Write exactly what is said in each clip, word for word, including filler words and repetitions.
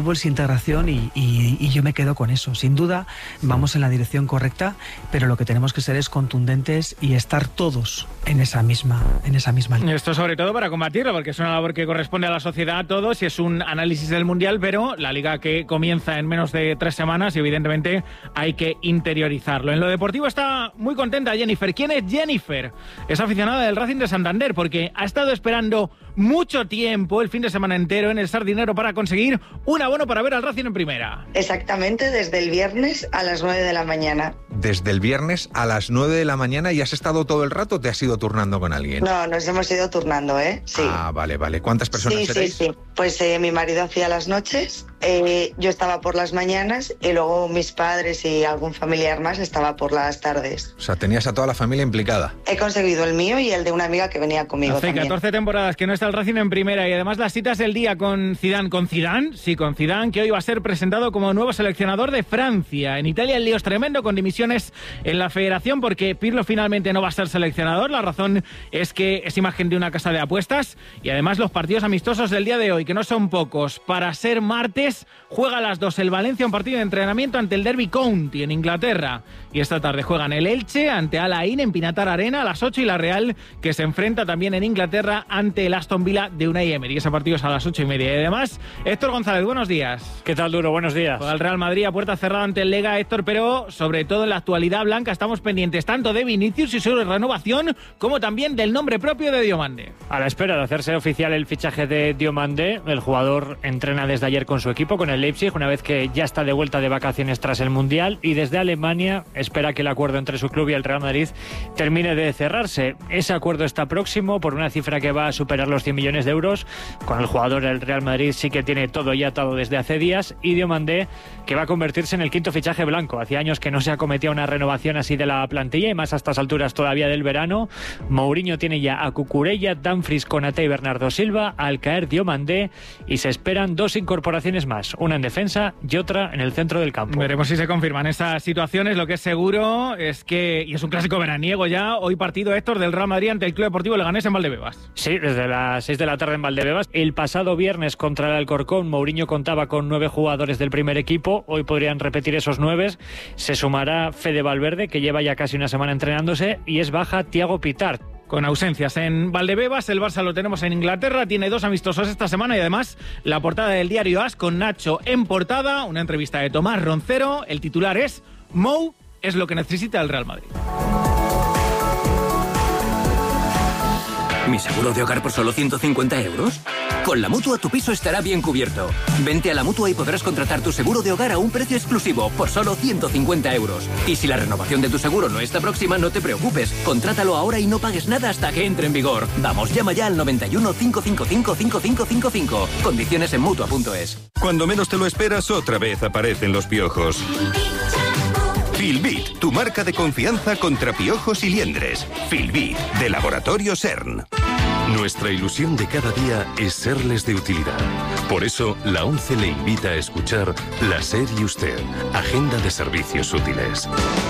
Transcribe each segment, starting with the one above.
fútbol es integración y, y, y yo me quedo con eso. Sin duda vamos en la dirección correcta, pero lo que tenemos que ser es contundentes y estar todos en esa misma, en esa misma línea. Esto sobre todo para combatirlo, porque es una labor que corresponde a la sociedad a todos y es un análisis del Mundial, pero la Liga que comienza en menos de tres semanas y evidentemente hay que interiorizarlo. En lo deportivo está muy contenta Jennifer. ¿Quién es Jennifer? Es aficionada del Racing de Santander porque ha estado esperando mucho tiempo, el fin de semana entero, en el Sardinero para conseguir un abono para ver al Racing en primera. Exactamente, desde el viernes a las nueve de la mañana. Desde el viernes a las nueve de la mañana y has estado todo el rato o te has ido turnando con alguien. No, nos hemos ido turnando, ¿eh? Sí. Ah, vale, vale. ¿Cuántas personas sí, seréis? Sí, sí, pues eh, mi marido hacía las noches, eh, yo estaba por las mañanas y luego mis padres y algún familiar más estaba por las tardes. O sea, tenías a toda la familia implicada. He conseguido el mío y el de una amiga que venía conmigo Hace también. catorce temporadas que no está el Racing en primera y además las citas del día con Zidane. ¿Con Zidane? Sí, con Zidane, que hoy va a ser presentado como nuevo seleccionador de Francia. En Italia el lío es tremendo con dimisiones en la federación porque Pirlo finalmente no va a ser seleccionador. La razón es que es imagen de una casa de apuestas y además los partidos amistosos del día de hoy, que no son pocos. Para ser martes, juega a las dos el Valencia, un partido de entrenamiento ante el Derby County en Inglaterra. Y esta tarde juegan el Elche ante Al Ain en Pinatar Arena a las ocho y la Real, que se enfrenta también en Inglaterra ante el Aston Villa de Unai Emery. Ese partido es a las ocho y media. Y además, Héctor González, buenos días. ¿Qué tal, Duro? Buenos días. Juega el Real Madrid a puerta cerrada ante el Lega, Héctor, pero sobre todo en la actualidad blanca estamos pendientes tanto de Vinicius y su renovación como también del nombre propio de Diomande. A la espera de hacerse oficial el fichaje de Diomande, el jugador entrena desde ayer con su equipo, con el Leipzig, una vez que ya está de vuelta de vacaciones tras el Mundial, y desde Alemania espera que el acuerdo entre su club y el Real Madrid termine de cerrarse. Ese acuerdo está próximo por una cifra que va a superar los cien millones de euros. Con el jugador el Real Madrid sí que tiene todo ya atado desde hace días, y Diomande, que va a convertirse en el quinto fichaje blanco. Hacía años que no se acometía una renovación así de la plantilla, y más a estas alturas todavía del verano. Mourinho tiene ya a Cucurella, Dumfries, Konaté y Bernardo Silva. Al caer Diomande, y se esperan dos incorporaciones más, una en defensa y otra en el centro del campo. Veremos si se confirman esas situaciones. Lo que es seguro es que, y es un clásico veraniego ya, hoy partido, Héctor, del Real Madrid ante el Club Deportivo Leganés en Valdebebas. Sí, desde las seis de la tarde en Valdebebas. El pasado viernes contra el Alcorcón, Mourinho contaba con nueve jugadores del primer equipo. Hoy podrían repetir esos nueve. Se sumará Fede Valverde, que lleva ya casi una semana entrenándose, y es baja Thiago Pitart. Con ausencias en Valdebebas, el Barça lo tenemos en Inglaterra, tiene dos amistosos esta semana y además la portada del diario As con Nacho en portada, una entrevista de Tomás Roncero. El titular es Mou es lo que necesita el Real Madrid. ¿Mi seguro de hogar por solo ciento cincuenta euros? Con la Mutua tu piso estará bien cubierto. Vente a la Mutua y podrás contratar tu seguro de hogar a un precio exclusivo por solo ciento cincuenta euros. Y si la renovación de tu seguro no está próxima, no te preocupes. Contrátalo ahora y no pagues nada hasta que entre en vigor. Vamos, llama ya al noventa y uno, cinco cinco cinco, cinco cinco cinco cinco. Condiciones en Mutua punto es. Cuando menos te lo esperas, otra vez aparecen los piojos. Filbit, tu marca de confianza contra piojos y liendres. Filbit, de Laboratorio CERN. Nuestra ilusión de cada día es serles de utilidad. Por eso, la ONCE le invita a escuchar La SER y Usted, Agenda de Servicios Útiles.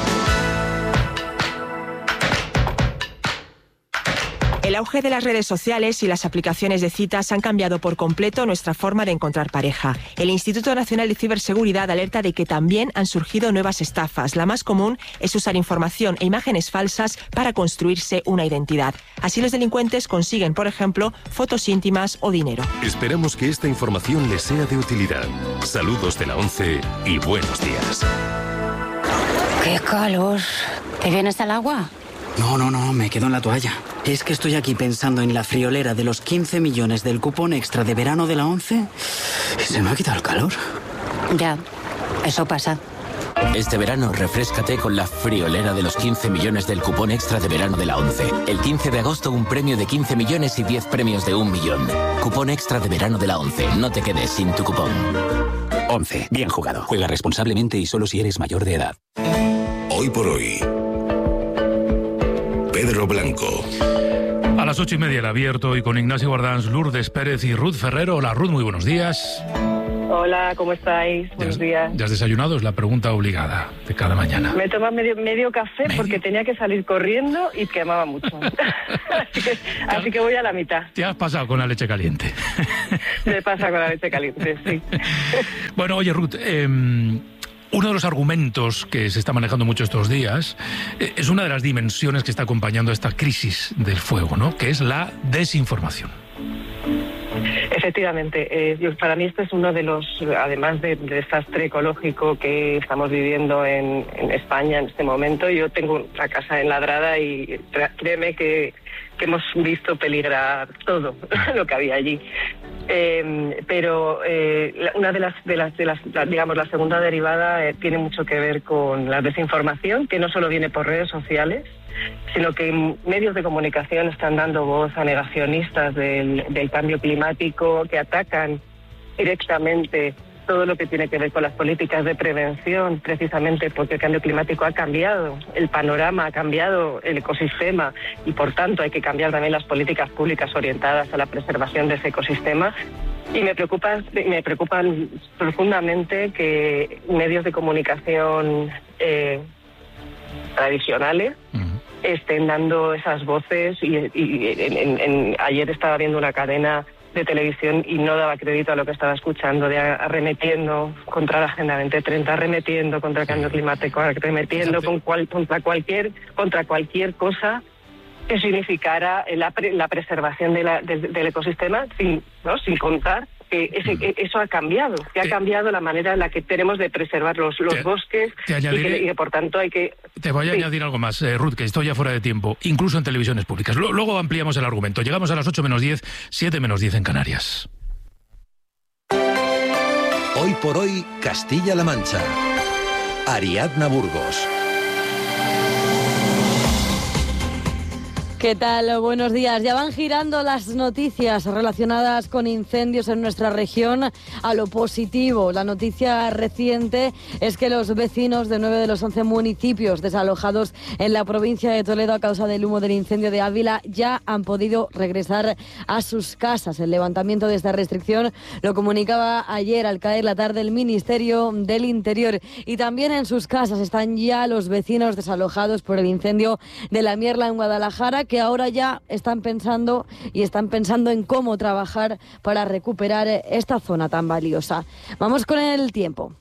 El auge de las redes sociales y las aplicaciones de citas han cambiado por completo nuestra forma de encontrar pareja. El Instituto Nacional de Ciberseguridad alerta de que también han surgido nuevas estafas. La más común es usar información e imágenes falsas para construirse una identidad. Así los delincuentes consiguen, por ejemplo, fotos íntimas o dinero. Esperamos que esta información les sea de utilidad. Saludos de la ONCE y buenos días. ¡Qué calor! ¿Te vienes al agua? No, no, no, me quedo en la toalla. Es que estoy aquí pensando en la friolera de los quince millones del cupón extra de verano de la ONCE y se me ha quitado el calor. Ya, eso pasa. Este verano, refréscate con la friolera de los quince millones del cupón extra de verano de la ONCE. El quince de agosto, un premio de quince millones y diez premios de un millón. Cupón extra de verano de la ONCE. No te quedes sin tu cupón. ONCE. Bien jugado. Juega responsablemente y solo si eres mayor de edad. Hoy por hoy, Pedro Blanco. A las ocho y media el abierto y con Ignacio Guardans, Lourdes Pérez y Ruth Ferrero. Hola Ruth, muy buenos días. Hola, ¿cómo estáis? Buenos ¿Ya, días. ¿Ya has desayunado? Es la pregunta obligada de cada mañana. Me he tomado medio, medio café ¿Medio? porque tenía que salir corriendo y quemaba mucho. así, que, así que voy a la mitad. Te has pasado con la leche caliente. Me pasa con la leche caliente, sí. Bueno, oye, Ruth, eh, uno de los argumentos que se está manejando mucho estos días eh, es una de las dimensiones que está acompañando a esta crisis del fuego, ¿no? Que es la desinformación. Efectivamente, eh, yo, para mí este es uno de los, además del de desastre ecológico que estamos viviendo en, en España en este momento. Yo tengo la casa enladrada y créeme que, que hemos visto peligrar todo lo que había allí. Eh, pero eh, una de las, de las, de las, digamos, la segunda derivada eh, tiene mucho que ver con la desinformación, que no solo viene por redes sociales, sino que medios de comunicación están dando voz a negacionistas del, del cambio climático, que atacan directamente todo lo que tiene que ver con las políticas de prevención, precisamente porque el cambio climático ha cambiado el panorama, ha cambiado el ecosistema y por tanto hay que cambiar también las políticas públicas orientadas a la preservación de ese ecosistema. Y me preocupa, me preocupan profundamente que medios de comunicación eh, tradicionales estén dando esas voces y, y en, en, en, ayer estaba viendo una cadena de televisión y no daba crédito a lo que estaba escuchando, de arremetiendo contra la Agenda veinte treinta, arremetiendo contra el cambio climático, arremetiendo con cual, contra cualquier contra cualquier cosa que significara la, pre, la preservación de la, de, del ecosistema, sin, ¿no? sin contar que ese, mm. eso ha cambiado, que ha cambiado la manera en la que tenemos de preservar los, los te, bosques te añadiré, y, que, y que por tanto hay que... Te voy a sí. añadir algo más, eh, Ruth, que estoy ya fuera de tiempo, incluso en televisiones públicas. L- luego ampliamos el argumento. Llegamos a las ocho menos diez, siete menos diez en Canarias. Hoy por hoy, Castilla-La Mancha. Ariadna Burgos. ¿Qué tal? Buenos días. Ya van girando las noticias relacionadas con incendios en nuestra región a lo positivo. La noticia reciente es que los vecinos de nueve de los once municipios desalojados en la provincia de Toledo a causa del humo del incendio de Ávila ya han podido regresar a sus casas. El levantamiento de esta restricción lo comunicaba ayer al caer la tarde el Ministerio del Interior. Y también en sus casas están ya los vecinos desalojados por el incendio de La Mierla en Guadalajara, que ahora ya están pensando y están pensando en cómo trabajar para recuperar esta zona tan valiosa. Vamos con el tiempo.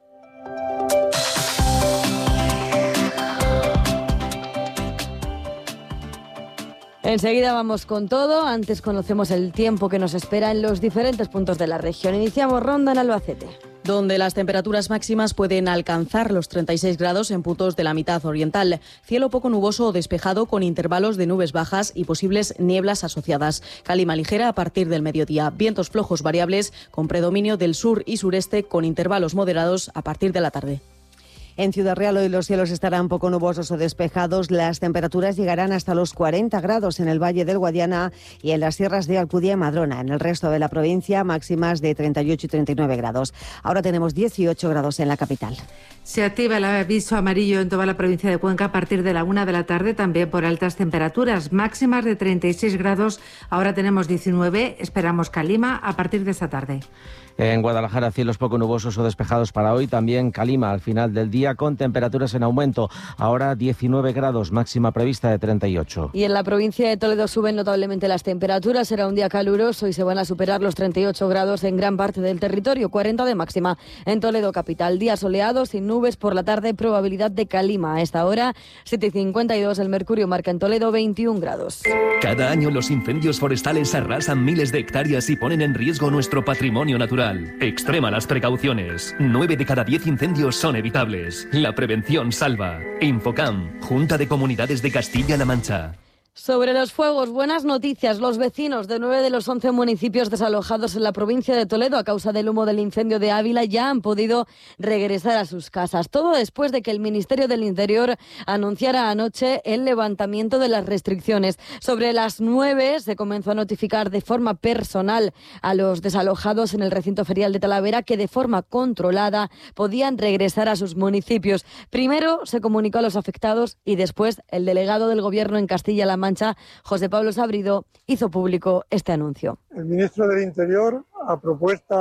Enseguida vamos con todo. Antes conocemos el tiempo que nos espera en los diferentes puntos de la región. Iniciamos ronda en Albacete, donde las temperaturas máximas pueden alcanzar los treinta y seis grados en puntos de la mitad oriental. Cielo poco nuboso o despejado con intervalos de nubes bajas y posibles nieblas asociadas. Calima ligera a partir del mediodía. Vientos flojos variables con predominio del sur y sureste con intervalos moderados a partir de la tarde. En Ciudad Real hoy los cielos estarán poco nubosos o despejados. Las temperaturas llegarán hasta los cuarenta grados en el Valle del Guadiana y en las sierras de Alcudia y Madrona. En el resto de la provincia, máximas de treinta y ocho y treinta y nueve grados. Ahora tenemos dieciocho grados en la capital. Se activa el aviso amarillo en toda la provincia de Cuenca a partir de la una de la tarde, también por altas temperaturas, máximas de treinta y seis grados. Ahora tenemos diecinueve, esperamos calima a partir de esta tarde. En Guadalajara, cielos poco nubosos o despejados para hoy. También calima al final del día con temperaturas en aumento. Ahora diecinueve grados, máxima prevista de treinta y ocho. Y en la provincia de Toledo suben notablemente las temperaturas. Será un día caluroso y se van a superar los treinta y ocho grados en gran parte del territorio. cuarenta de máxima en Toledo capital. Día soleado, sin nubes por la tarde, probabilidad de calima. A esta hora, siete y cincuenta y dos, el mercurio marca en Toledo veintiún grados. Cada año los incendios forestales arrasan miles de hectáreas y ponen en riesgo nuestro patrimonio natural. Extrema las precauciones. Nueve de cada diez incendios son evitables. La prevención salva. Infocam, Junta de Comunidades de Castilla-La Mancha. Sobre los fuegos, buenas noticias. Los vecinos de nueve de los once municipios desalojados en la provincia de Toledo a causa del humo del incendio de Ávila ya han podido regresar a sus casas. Todo después de que el Ministerio del Interior anunciara anoche el levantamiento de las restricciones. Sobre las nueve se comenzó a notificar de forma personal a los desalojados en el recinto ferial de Talavera que de forma controlada podían regresar a sus municipios. Primero se comunicó a los afectados y después el delegado del Gobierno en Castilla-La Mancha, José Pablo Sabrido, hizo público este anuncio. El ministro del Interior, a propuesta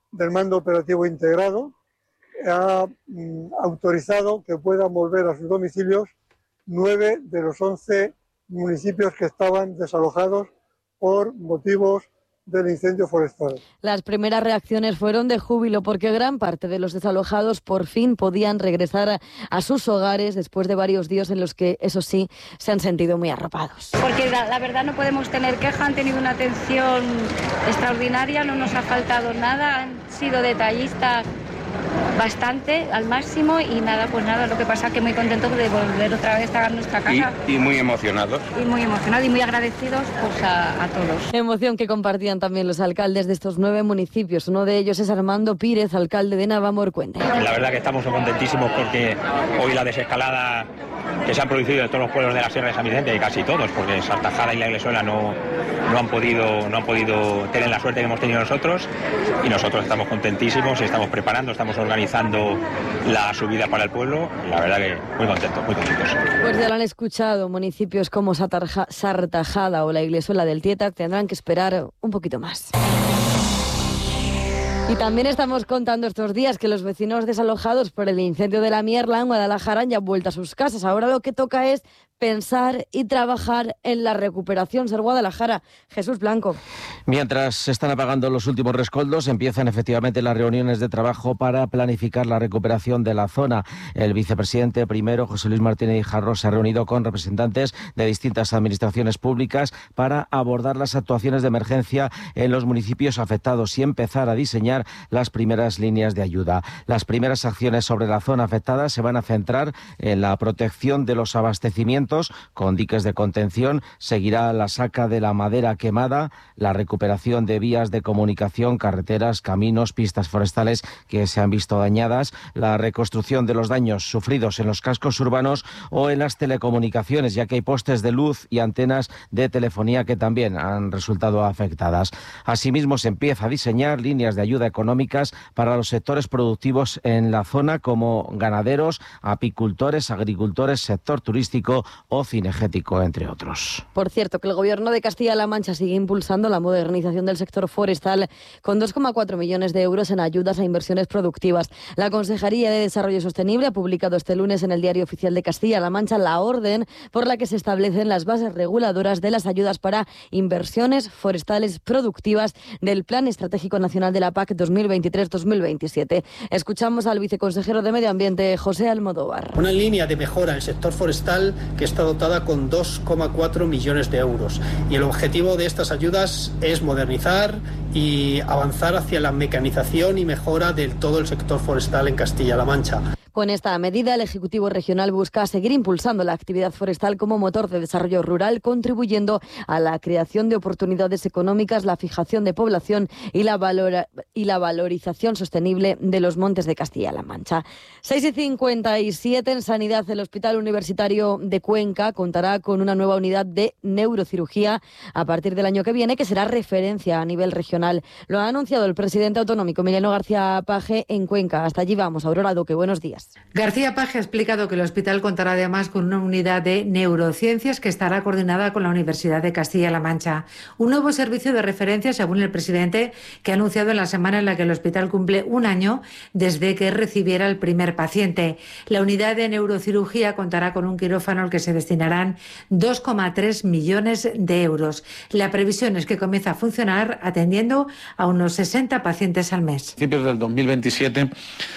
del Mando Operativo Integrado ha mm, autorizado que puedan volver a sus domicilios nueve de los once municipios que estaban desalojados por motivos del incendio forestal. Las primeras reacciones fueron de júbilo porque gran parte de los desalojados por fin podían regresar a sus hogares después de varios días en los que, eso sí, se han sentido muy arropados. Porque la, la verdad no podemos tener queja, han tenido una atención extraordinaria, no nos ha faltado nada, han sido detallistas bastante, al máximo, y nada, pues nada, lo que pasa es que muy contentos de volver otra vez a nuestra casa. Y, y muy emocionados. Y muy emocionados y muy agradecidos pues, a, a todos. Emoción que compartían también los alcaldes de estos nueve municipios. Uno de ellos es Armando Pírez, alcalde de Navamorcuende. La verdad que estamos contentísimos porque hoy la desescalada que se ha producido en todos los pueblos de la Sierra de San Vicente, y casi todos, porque Saltajada y la Iglesuela no, no, han podido, no han podido tener la suerte que hemos tenido nosotros, y nosotros estamos contentísimos y estamos preparando, estamos organizando la subida para el pueblo. La verdad que muy contentos, muy contentos. Pues ya lo han escuchado, municipios como Satarja, Sartajada o la Iglesuela del Tietac tendrán que esperar un poquito más. Y también estamos contando estos días que los vecinos desalojados por el incendio de la Mierla en Guadalajara han ya vuelto a sus casas. Ahora lo que toca es pensar y trabajar en la recuperación. Ser Guadalajara, Jesús Blanco. Mientras se están apagando los últimos rescoldos, empiezan efectivamente las reuniones de trabajo para planificar la recuperación de la zona. El vicepresidente primero, José Luis Martínez Guijarro, se ha reunido con representantes de distintas administraciones públicas para abordar las actuaciones de emergencia en los municipios afectados y empezar a diseñar las primeras líneas de ayuda. Las primeras acciones sobre la zona afectada se van a centrar en la protección de los abastecimientos con diques de contención, seguirá la saca de la madera quemada, la recuperación de vías de comunicación, carreteras, caminos, pistas forestales que se han visto dañadas, la reconstrucción de los daños sufridos en los cascos urbanos o en las telecomunicaciones, ya que hay postes de luz y antenas de telefonía que también han resultado afectadas. Asimismo, se empieza a diseñar líneas de ayuda económicas para los sectores productivos en la zona, como ganaderos, apicultores, agricultores, sector turístico o cinegético, entre otros. Por cierto, que el Gobierno de Castilla-La Mancha sigue impulsando la modernización del sector forestal con dos coma cuatro millones de euros en ayudas a inversiones productivas. La Consejería de Desarrollo Sostenible ha publicado este lunes en el Diario Oficial de Castilla-La Mancha la orden por la que se establecen las bases reguladoras de las ayudas para inversiones forestales productivas del Plan Estratégico Nacional de la P A C dos mil veintitrés dos mil veintisiete. Escuchamos al viceconsejero de Medio Ambiente, José Almodóvar. Una línea de mejora del sector forestal que está dotada con dos coma cuatro millones de euros. Y el objetivo de estas ayudas es modernizar y avanzar hacia la mecanización y mejora de todo el sector forestal en Castilla-La Mancha. Con esta medida, el Ejecutivo Regional busca seguir impulsando la actividad forestal como motor de desarrollo rural, contribuyendo a la creación de oportunidades económicas, la fijación de población y la, valora, y la valorización sostenible de los montes de Castilla-La Mancha. seis y cincuenta y siete en Sanidad. El Hospital Universitario de Cuenca contará con una nueva unidad de neurocirugía a partir del año que viene, que será referencia a nivel regional. Lo ha anunciado el presidente autonómico, Emiliano García Paje, en Cuenca. Hasta allí vamos. Aurora Duque, buenos días. García Paje ha explicado que el hospital contará además con una unidad de neurociencias que estará coordinada con la Universidad de Castilla-La Mancha. Un nuevo servicio de referencia, según el presidente, que ha anunciado en la semana en la que el hospital cumple un año desde que recibiera el primer paciente. La unidad de neurocirugía contará con un quirófano al que se destinarán dos coma tres millones de euros. La previsión es que comience a funcionar atendiendo a unos sesenta pacientes al mes. A principios del dos mil veintisiete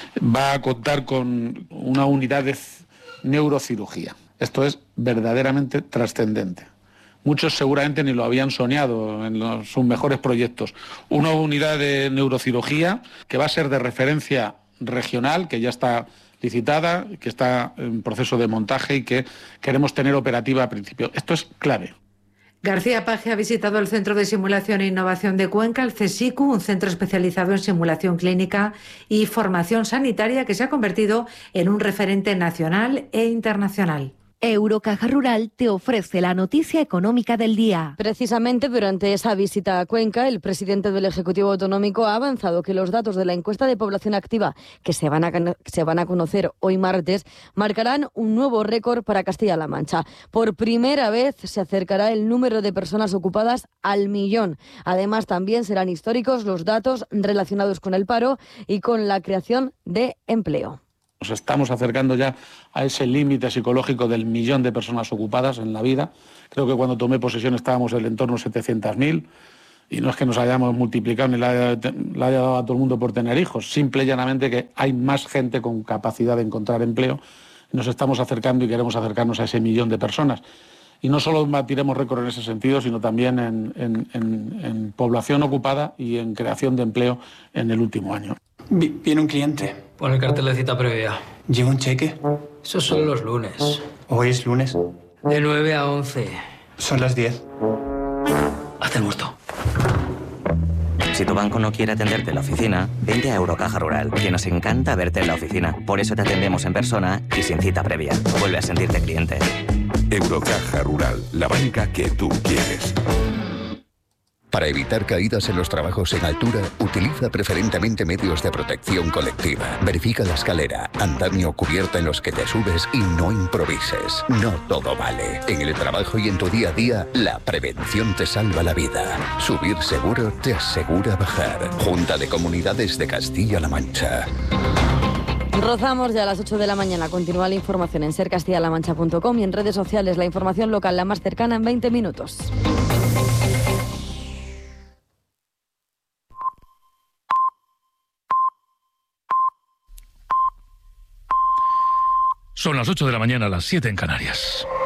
va a contar con una unidad de neurocirugía. Esto es verdaderamente trascendente. Muchos seguramente ni lo habían soñado en los, sus mejores proyectos. Una unidad de neurocirugía que va a ser de referencia regional, que ya está licitada, que está en proceso de montaje y que queremos tener operativa a principio. Esto es clave. García Paje ha visitado el Centro de Simulación e Innovación de Cuenca, el CSICU, un centro especializado en simulación clínica y formación sanitaria que se ha convertido en un referente nacional e internacional. Eurocaja Rural te ofrece la noticia económica del día. Precisamente durante esa visita a Cuenca, el presidente del Ejecutivo Autonómico ha avanzado que los datos de la encuesta de población activa que se van a, se van a conocer hoy martes marcarán un nuevo récord para Castilla-La Mancha. Por primera vez se acercará el número de personas ocupadas al millón. Además, también serán históricos los datos relacionados con el paro y con la creación de empleo. Nos estamos acercando ya a ese límite psicológico del millón de personas ocupadas en la vida. Creo que cuando tomé posesión estábamos en el entorno de setecientos mil y no es que nos hayamos multiplicado ni le haya, le haya dado a todo el mundo por tener hijos, simple y llanamente que hay más gente con capacidad de encontrar empleo. Nos estamos acercando y queremos acercarnos a ese millón de personas. Y no solo batiremos récord en ese sentido, sino también en, en, en, en población ocupada y en creación de empleo en el último año. Viene un cliente. Pon el cartel de cita previa. ¿Lleva un cheque? Esos son los lunes. ¿Hoy es lunes? De nueve a once. Son las diez. Hazte el gusto. Si tu banco no quiere atenderte en la oficina, vente a Eurocaja Rural, que nos encanta verte en la oficina. Por eso te atendemos en persona y sin cita previa. Vuelve a sentirte cliente. Eurocaja Rural, la banca que tú quieres. Para evitar caídas en los trabajos en altura, utiliza preferentemente medios de protección colectiva. Verifica la escalera, andamio o cubierta en los que te subes y no improvises. No todo vale. En el trabajo y en tu día a día, la prevención te salva la vida. Subir seguro te asegura bajar. Junta de Comunidades de Castilla-La Mancha. Rozamos ya a las ocho de la mañana. Continúa la información en ser castilla la mancha punto com y en redes sociales la información local la más cercana en veinte minutos. Son las ocho de la mañana, las siete en Canarias.